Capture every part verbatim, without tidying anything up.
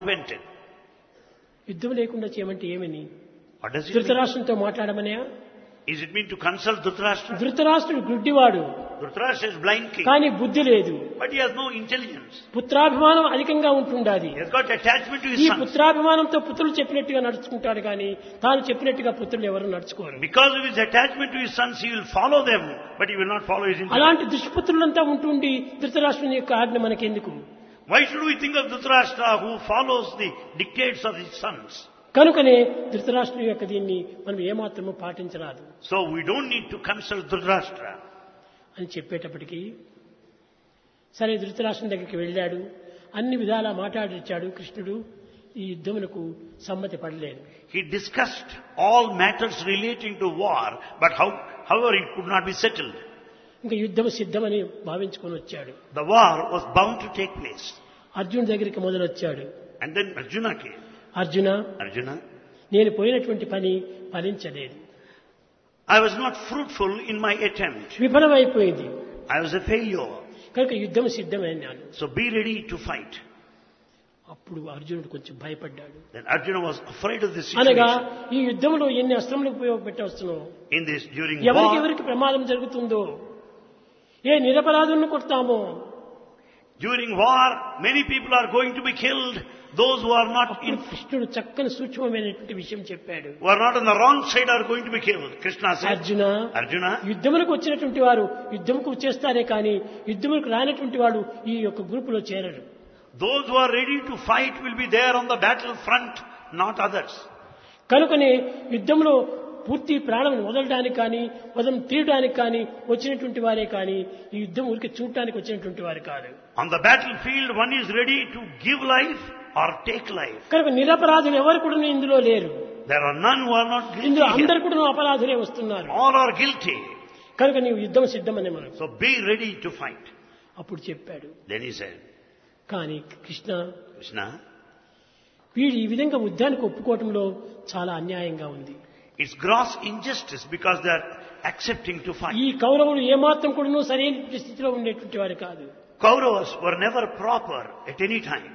invented. యుద్ధం లేకుండా చేయమంటే ఏమని? What does it mean? ధృతరాష్ట్రంతో మాట్లాడమనే? Is it mean to consult Dhritarashtra? ధృతరాష్ట్రుడు గుడ్డివాడు, Dhritarashtra is blind king, కానీ బుద్ధి లేదు. but he has no intelligence. పుత్రాభిమానం అధికంగా ఉంటుండాలి. He has got attachment to his ఈ sons. పుత్రాభిమానంతో పుత్రులు చెప్పినట్టుగా నడుచుకుంటాడు కానీ తాను చెప్పినట్టుగా పుత్రులు ఎవరు నడుచుకోరు. Because of his attachment to his sons, he will follow them, but he will not follow his intelligence. అలాంటి దుష్పుత్రులంతా ఉంటుండి ధృతరాష్ట్రుని యొక్క ఆజ్ఞ మనకెందుకు? Why should we think of Dhritarashtra who follows the dictates of his sons? కనుకనే ధృతరాష్ట్రుని యొక్క దీన్ని మనం ఏమాత్రము పాటించరాదు So we don't need to consult Dhritarashtra. అని చెప్పేటప్పటికీ సరే ధృతరాష్ట్రుని దగ్గరికి వెళ్ళాడు. అన్ని విధాలా మాట్లాడిచ్చాడు కృష్ణుడు. ఈ యుద్ధమునకు సమ్మతి పడలేదు. He discussed all matters relating to war, but how, however it could not be settled. ఇంకా యుద్ధం సిద్ధమని భావించుకొని వచ్చాడు. The war was bound to take place. Arjun దగ్గరికి మొదలొచ్చాడు. And then Arjuna came. Arjuna, Arjuna, నేను పోయినటువంటి పని ఫలించలేదు. I was not fruitful in my attempt. విఫలమైపోయింది. I was a failure. కనుక యుద్ధం సిద్ధమైనాను. So be ready to fight. అప్పుడు అర్జునుడు కొంచెం భయపడ్డాడు. Then Arjuna was afraid of this అనగా situation. ఈ యుద్ధంలో ఎన్ని అస్త్రములు ఉపయోగపెట్టవచ్చునో, In this, during ఎవరికి war, ఎవరికి ప్రమాదం జరుగుతుందో, ఏ నిరపరాధులను కొడతామో, during war, many people are going to be killed. Those who are not in, కృష్ణుడు చక్కని సూక్ష్మమైనటువంటి విషయం చెప్పాడు. who are not on the wrong side are going to be killed. Krishna said, Arjuna, Arjuna, యుద్ధములకు వచ్చినటువంటి వారు యుద్ధముకు వచ్చేస్తారే కానీ యుద్ధములకు రానటువంటి వాడు ఈ యొక్క గ్రూపులో చేరరు. those who are ready to fight will be there on the battle front, not others. కనుకనే యుద్ధంలో పూర్తి ప్రాణం వదలడానికి కానీ వదం తీయడానికి కానీ వచ్చినటువంటి వారే కానీ ఈ యుద్ధం ఊరికి చూడటానికి వచ్చినటువంటి వారు కాదు. On the battlefield, one is ready to give life or take life. కనుక నిరపరాధులు ఎవరు కూడా ఇందులో లేరు. There are none who are not ఇందులో guilty. అందరు Here. కూడా అపరాధులే వస్తున్నారు. All are guilty. కనుక నీవు యుద్ధం సిద్ధమనే మనం So be ready to fight. అప్పుడు చెప్పాడు. Then he said, కానీ కృష్ణ, Krishna, వీడు ఈ విధంగా యుద్ధానికి ఒప్పుకోవటంలో చాలా అన్యాయంగా ఉంది. it's gross injustice because they are accepting to fight. ఈ కౌరవులు ఏమాత్రం కూడా సరైన స్థితిలో ఉండేటువంటి వారు కాదు. Kauravas were never proper at any time.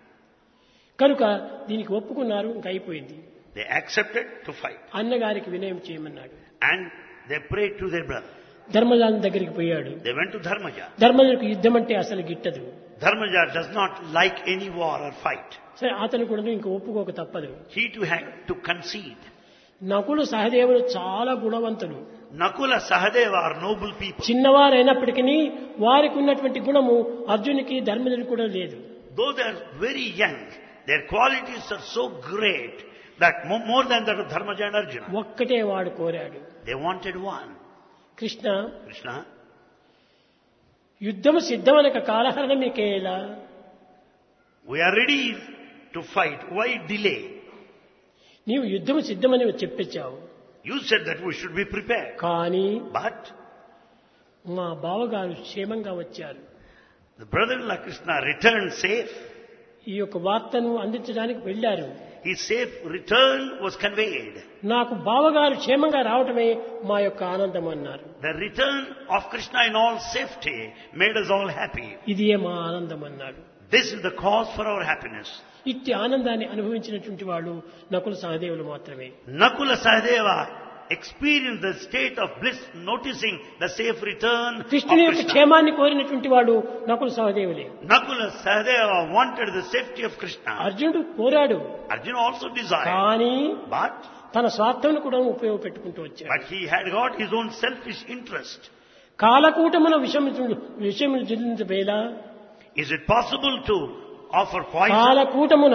కనుక దీనికి ఒప్పుకున్నారు, ఇంకా అయిపోయింది. They accepted to fight. అన్నగారికి వినయం చేయమన్నాడు. And they prayed to their brother. ధర్మజాల దగ్గరికి పోయాడు. They went to Dharmaja. ధర్మజుడికి యుద్ధం అంటే అసలు గిట్టదు. Dharmaja does not like any war or fight. సరే అతను కూడా ఇంకా ఒప్పుకోక తప్పదు. He too had to concede. Nakula సహదేవులు చాలా గుణవంతులు. Nakula, Sahadeva are noble people. చిన్నవారైనప్పటికీ వారికి ఉన్నటువంటి గుణము అర్జునికి ధర్మజుడికి కూడా లేదు. Though they are very young, their qualities are so great that mo- more than that of Dharmaja and Arjuna. ఒక్కటే వాడు కోరాడు. They wanted one. Krishna, Krishna, యుద్ధము సిద్ధమనక కాలహరణ మీకేలా? we are ready to fight. Why delay? నీవు యుద్ధము సిద్ధమని చెప్పిచ్చావు. You said that we should be prepared. కానీ But మా బావగారు క్షేమంగా వచ్చారు. the brother-in-law Krishna returned safe. ఈ యొక్క వార్తను అందించడానికి వెళ్ళారు. His safe return was conveyed. నాకు బావగారు క్షేమంగా రావటమే మా యొక్క ఆనందం అన్నారు. The return of Krishna in all safety made us all happy. ఇదియే మా ఆనందం అన్నాడు. This is the cause for our happiness. ఇట్టి ఆనందాన్ని అనుభవించినటువంటి వాళ్ళు నకుల సహదేవులు మాత్రమే. Nakula Sahadeva experienced the state of bliss noticing the safe return of కృష్ణుని యొక్క Krishna. క్షేమాన్ని కోరినటువంటి వాడు Nakula సహదేవులే. Nakula Sahadeva wanted the safety of Krishna. అర్జునుడు కోరాడు, Arjuna also desired. కానీ But, తన స్వార్థం కూడా ఉపయోగపెట్టుకుంటూ వచ్చాడు. but he had got his own selfish interest. కాలకూటముల విషయం విషయములు జిల్లించబేలా? Is it possible to offer poison కాలకూటమున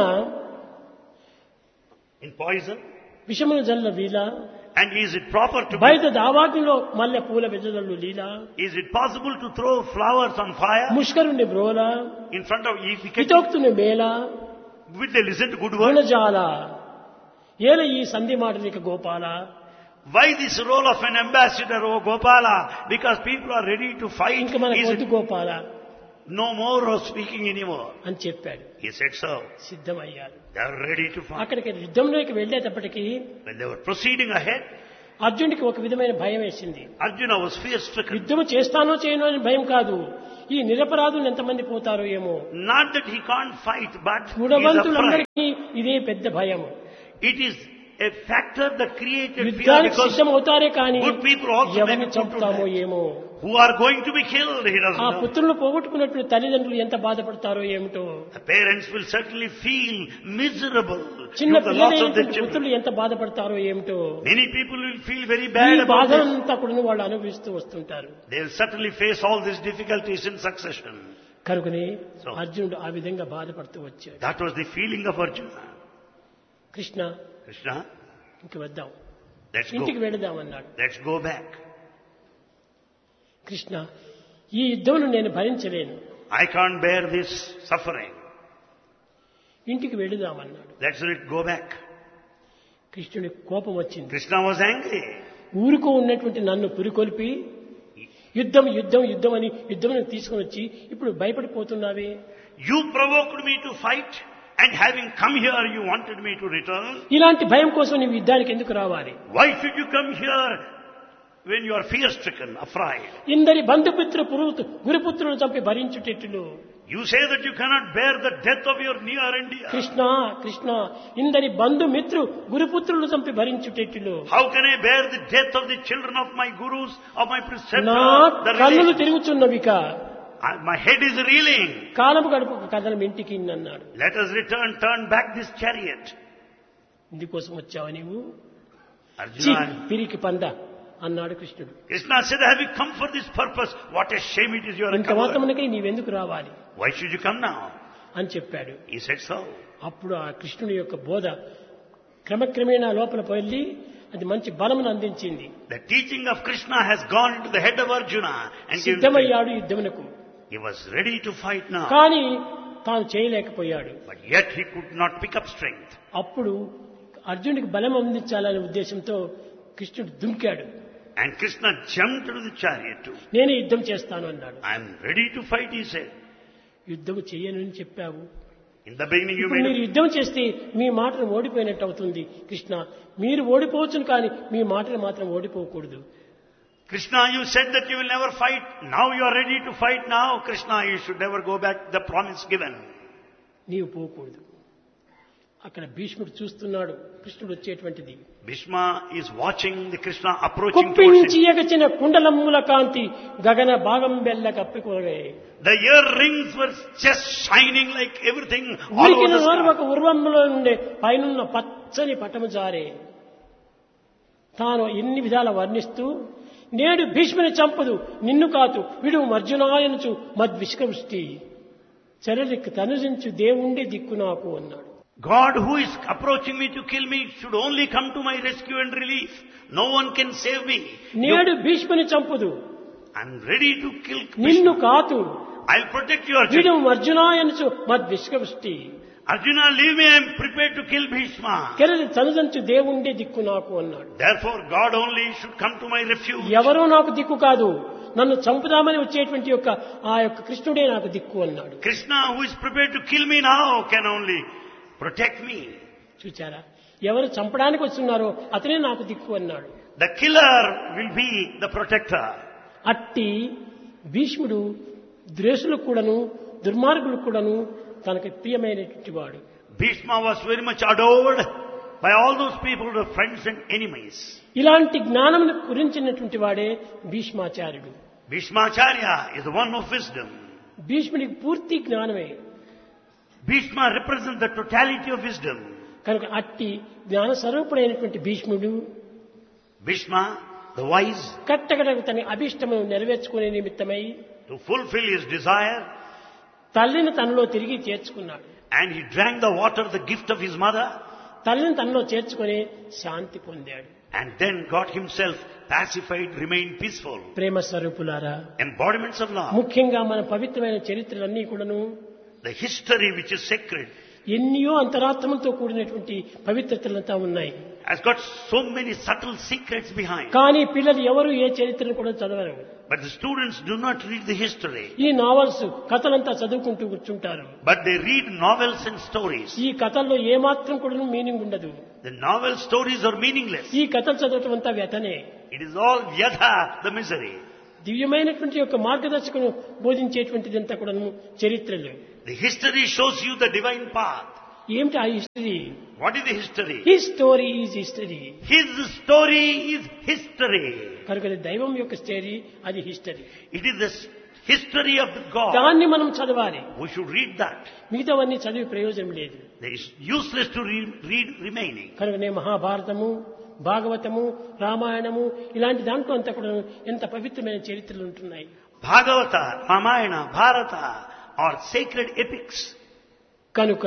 in poison? విషములు జల్ల వీలా? And is it proper to బయట దావాగ్నిలో మల్లె పూల వెదజల్లు లీలా? Is it possible to throw flowers on fire ముష్కరుని బ్రోలా? in front of if we can, హితోక్తుని మేలా? will they listen to good words? గుణజాల ఏల ఈ సంధి మాటలిక Gopala? Why this role of an ambassador, O Gopala? Because people are ready to fight. ఇంక మనకు Is వద్దు it Gopala no more of speaking anymore? అని చెప్పాడు. He said so. సిద్ధమయ్యారు. They are ready to fight. అక్కడికి యుద్ధంలోకి వెళ్ళేటప్పటికీ When they were proceeding ahead, అర్జునుడికి ఒక విధమైన భయం వేసింది. Arjuna was fear-stricken. యుద్ధము చేస్తానో చేయనో అని భయం కాదు, ఈ నిరపరాధులు ఎంతమంది పోతారో ఏమో. Not that he can't fight, but he is afraid. గుణవంతులందరికీ ఇదే పెద్ద భయం. It is a factor that created fear యుద్ధానికి because సిద్ధం అవుతారే కానీ good people also may ఎవరిని be put to చంపుతామో death. ఏమో. Who are going to be killed, he doesn't ఆ know. పుత్రులను పోగొట్టుకున్నట్లు తల్లిదండ్రులు ఎంత బాధపడతారో ఏమిటో. The parents will certainly feel miserable చిన్న due to the loss of their పిల్లలైనటువంటి children. పుత్రులు ఎంత బాధపడతారో ఏమిటో. Many people will feel very ఈ bad about this. బాధలంతా కూడా వాళ్ళు అనుభవిస్తూ వస్తుంటారు. They will certainly face all these difficulties in succession. కనుకనే So- అర్జునుడు ఆ విధంగా బాధపడుతూ వచ్చాడు. That was the feeling of Arjuna. Krishna Krishna, ఇంక వద్దాం, let's ఇంటికి go. వెళదామన్నాడు. Let's go back. Krishna, ఈ యుద్ధమును నేను భరించలేను, I can't bear this suffering. ఇంటికి వెళదామన్నాడు. Let's let go back. కృష్ణుడికి కోపం వచ్చింది. Krishna was angry. ఊరుకో ఉన్నటువంటి నన్ను పురికొల్పి యుద్ధం యుద్ధం యుద్ధం అని యుద్ధం తీసుకుని వచ్చి ఇప్పుడు భయపడిపోతున్నావే. You provoked me to fight, and having come here, you wanted me to return. ఇలాంటి భయం కోసం నీవు యుద్ధానికి ఎందుకు రావాలి? Why should you come here when you are fear-stricken, afraid? ఇందరి బంధుపుత్ర పురు గురుపుత్రులను చంపి భరించుటెట్లు. You say that you cannot bear the death of your near and dear. Krishna Krishna ఇందరి బంధుమిత్రు గురుపుత్రులను చంపి భరించుటెట్లు. How can I bear the death of the children of my gurus, of my preceptors? నా the కన్నులు relations? తిరుగుచున్నవిక, I- My head is reeling. కాలము గడుపు కథనం ఇంటికి అన్నాడు. Let us return, turn back this chariot. ఇందుకోసం వచ్చావా నీవు? చి, Arjuna, పిరికి పంద అన్నాడు కృష్ణుడు. Krishna said, have you come for this purpose? What a shame it is you are a ఇంత coward. మాత్రమునకై నీవెందుకు రావాలి Why should you come now? అని చెప్పాడు. He said so. అప్పుడు ఆ కృష్ణుని యొక్క బోధ క్రమక్రమేణా లోపల వెళ్ళి అది మంచి బలమును అందించింది. The teaching of Krishna has gone into the head of Arjuna and given strength. సిద్ధమయ్యాడు యుద్ధమునకు. He was ready to fight now. కానీ తాను చేయలేకపోయాడు. But yet he could not pick up strength. అప్పుడు అర్జునుడికి బలం అందించాలనే ఉద్దేశంతో కృష్ణుడు దుంకాడు. And Krishna jumped into the chariot too. నేను యుద్ధం చేస్తాను అన్నాడు. I am ready to fight, he said. యుద్ధం చెయ్యను అని చెప్పావు. In the beginning you ఇప్పుడు made మీరు యుద్ధం చేస్తే మీ మాటలు ఓడిపోయినట్టు అవుతుంది. కృష్ణ, మీరు ఓడిపోవచ్చును కానీ మీ మాటలు మాత్రం ఓడిపోకూడదు. Krishna, you said that you will never fight. Now you are ready to fight now. Krishna, you should never go back to the promise given. నీవు పోకూడదు. అక్కడ భీష్ముడు చూస్తున్నాడు కృష్ణుడు వచ్చేటువంటిది. Bhishma is watching the Krishna approaching towards కుప్పించి him. ఎగచిన కుండలమ్ముల కాంతి గగన భాగం బెల్ల కప్పికొరగాయి. The earrings were just shining like everything all over ఉరికిన the నోరు sky. ఒక ఉర్వంలో ఉండే పైనున్న పచ్చని పటము జారే. తాను ఎన్ని విధాల వర్ణిస్తూ నేడు భీష్ముని చంపదు నిన్ను కాదు విడు మర్జునాయనుచు మద్విష్కృష్టి చరలికి తనుజించు దేవుండే దిక్కు నాకు అన్నాడు. God who is approaching me to kill me should only come to my rescue and relief. No one can save me. నేడు భీష్ముని చంపదు I'm ready to kill నిన్ను Krishna. కాదు I'll protect you, విడు Arjuna. మర్జునాయనుచు మద్విష్కృష్టి Arjuna, leave me. I'm prepared to kill Bhishma. కెరలి తనుజంచు దేవుండే దిక్కు నాకు అన్నాడు. Therefore, God only should come to my refuge. ఎవరో నాకు దిక్కు కాదు, నన్ను చంపుదామని వచ్చేటువంటి యొక్క ఆ యొక్క కృష్ణుడే నాకు దిక్కు అన్నాడు. Krishna, who is prepared to kill me now, can only protect me. చూచారా, ఎవరు చంపడానికి వస్తున్నారో అతనే నాకు దిక్కు అన్నాడు. The killer will be the protector. అట్టి భీష్ముడు ద్వేషులకు కూడాను దుర్మార్గులకు కూడాను తనకు ప్రియమైనటువంటి వాడు. Bhishma was very much adored by all those people who were friends and enemies. ఇలాంటి జ్ఞానమును గురించినటువంటి వాడే భీష్మాచార్యుడు. Bhishmacharya is the one of wisdom. భీష్ముడికి పూర్తి జ్ఞానమే. Bhishma represents the totality of wisdom. కనుక అట్టి జ్ఞాన స్వరూపుడైనటువంటి భీష్ముడు Bhishma, the wise, కట్టకడకు తన అభిష్టమును నెరవేర్చుకునే నిమిత్తమై to fulfill his desire, తల్లిని తనలో తిరిగి చేర్చుకున్నాడు. and he drank the water, the gift of his mother, తల్లిని తనలో చేర్చుకుని శాంతి పొందాడు. and then got himself pacified, remained peaceful. ప్రేమ స్వరూపులారా, Embodiments of love. ముఖ్యంగా మన పవిత్రమైన చరిత్రలన్నీ కూడాను The history which is sacred ఎన్నో అంతరాత్మలతో కూడినటువంటి పవిత్రతలంతా ఉన్నాయి. has got so many subtle secrets behind. కానీ పిల్లలు ఎవరు ఏ చరిత్రను కూడా చదవరు. But the students do not read the history. ఈ నావల్స్ కథలంతా చదువుకుంటూ కూర్చుంటారు. But they read novels and stories. ఈ కథల్లో ఏమాత్రం కూడా మీనింగ్ ఉండదు. The novel stories are meaningless. ఈ కథలు చదవటం అంతా వ్యతనే. It is all vyatha, the misery. దివ్యమైనటువంటి యొక్క మార్గదర్శకును బోధించేటువంటిది అంతా కూడా చరిత్రలు. The history shows you the divine path. ఏమిటి ఆ history? What is the history? His story is history. His story is history. కనుక దైవం యొక్క స్టోరీ అది history. It is the history of God. దాన్ని మనం చదవాలి. We should read that. మిగతావన్నీ చదివి ప్రయోజనం లేదు. It is useless to read, read remaining. కనుకనే మహాభారతము, భాగవతము, రామాయణము ఇలాంటి దాంట్లో అంతా కూడా ఎంత పవిత్రమైన చరిత్రలు ఉంటున్నాయి. Bhagavata, Ramayana, Bharata are sacred epics. కనుక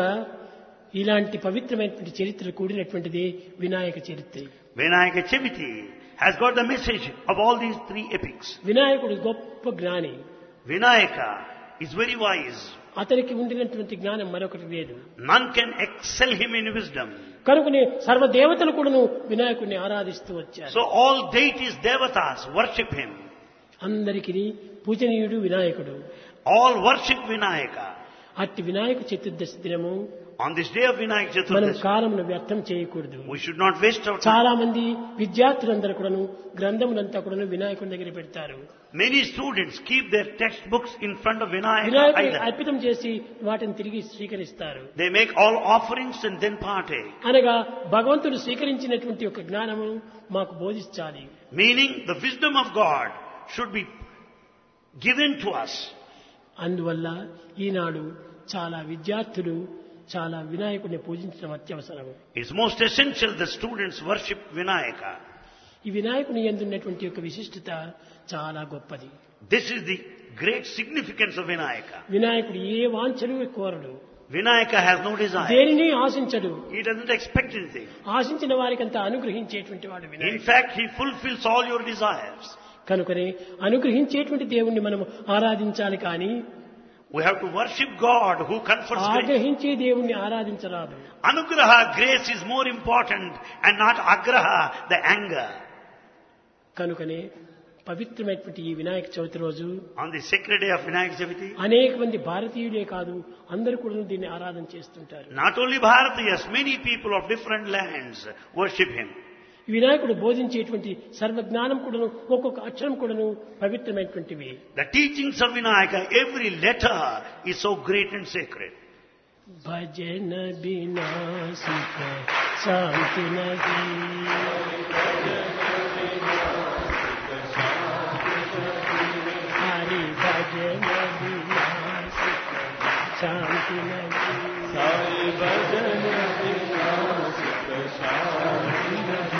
ఇలాంటి పవిత్రమైనటువంటి చరిత్ర కూడినటువంటిది వినాయక చరిత్ర. Vinayaka Chaviti has got the message of all these three epics. వినాయకుడు గొప్ప జ్ఞాని. Vinayaka is very wise. అతనికి ఉండినటువంటి జ్ఞానం మరొకటి లేదు. None can excel him in wisdom. కనుకనే సర్వదేవతలు కూడాను వినాయకుడిని ఆరాధిస్తూ వచ్చారు. So all deities, devatas worship him. అందరికీ పూజనీయుడు వినాయకుడు. All worship Vinayaka. అట్టి వినాయక చతుర్దశి దినము On this day of Vinayaka మనం Chaturdashi, కాలమును వ్యర్థం చేయకూడదు. we should not waste our time. చాలా మంది విద్యార్థులందరూ కూడాను గ్రంథములంతా కూడాను వినాయకుడి దగ్గర పెడతారు. Many students keep their textbooks in front of Vinayaka వినాయకుడిని idol. అర్పితం చేసి వాటిని తిరిగి స్వీకరిస్తారు. They make all offerings and then partake. అనగా భగవంతుడు స్వీకరించినటువంటి ఒక జ్ఞానము మాకు బోధించాలి. Meaning the wisdom of God should be given to us. అందువల్ల ఈనాడు చాలా విద్యార్థులు చాలా వినాయకుడిని పూజించడం అత్యవసరం. It's most essential that students worship Vinayaka. ఈ వినాయకుని యందు ఉన్నటువంటి యొక్క విశిష్టత చాలా గొప్పది. This is the great significance of Vinayaka. వినాయకుడు ఏ వాంఛలు కోరడు. Vinayaka has no desire. దేనిని ఆశించడు. He doesn't expect anything. ఆశించిన వారికంతా అనుగ్రహించేటువంటి వాడు In వినాయకుడు. fact, he fulfills all your desires. కనుకనే అనుగ్రహించేటువంటి దేవుణ్ణి మనం ఆరాధించాలి కానీ We have to worship God who confers grace. ఆగ్రహించే దేవుణ్ణి ఆరాధించరాదు. Anugraha, grace is more important and not agraha, the anger. కనుకనే పవిత్రమైనటువంటి ఈ వినాయక చవితి రోజు On the sacred day of Vinayaka Chaviti, అనేక మంది భారతీయులే కాదు అందరూ కూడా దీన్ని ఆరాధన చేస్తుంటారు. not only Bharatiyas, many people of different lands worship him. వినాయకుడు బోధించేటువంటి సర్వజ్ఞానం కూడాను ఒక్కొక్క అక్షరం కూడాను పవిత్రమైనటువంటివి. The teachings of Vinayaka, every letter is so great and sacred. భజన వినాశిక శాంతి నది హరి భజన వినాశిక శాంతి నది సాయి భజన వినాశిక శాంతి నది